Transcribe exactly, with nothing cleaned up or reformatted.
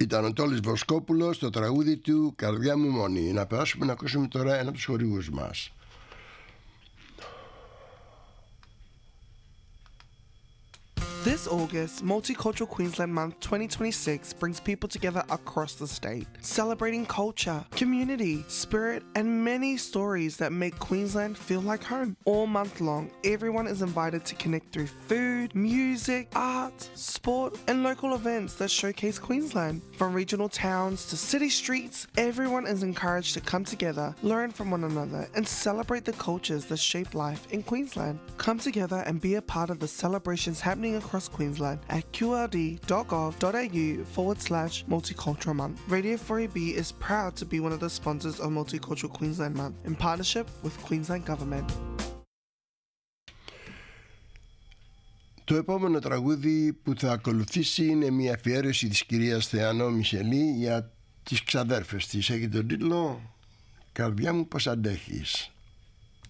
Ήταν ο Τόλης Βοσκόπουλος στο τραγούδι του «Καρδιά μου μόνη». Να περάσουμε να ακούσουμε τώρα ένα από τους χορηγούς μας. This August, Multicultural Queensland Month twenty twenty-six brings people together across the state, celebrating culture, community, spirit, and many stories that make Queensland feel like home. All month long, everyone is invited to connect through food, music, art, sport, and local events that showcase Queensland. From regional towns to city streets, everyone is encouraged to come together, learn from one another, and celebrate the cultures that shape life in Queensland. Come together and be a part of the celebrations happening across Queensland at qld.gov.au forward slash multicultural month. Radio four A B is proud to be one of the sponsors of Multicultural Queensland Month in partnership with Queensland Government. Το επόμενο τραγούδι που θα ακολουθήσει είναι μια αφιέρωση της κυρίας Θεανό Μισελή για τις ξαδέρφες της. Έχει τον τίτλο «Καρδιά μου πως αντέχεις».